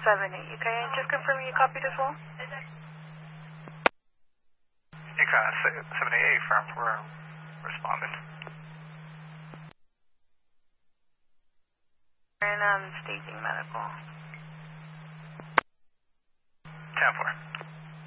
78 UK. Just confirming you copied as well? Exxon 78 firm, we're responding. And staging medical. 10-4.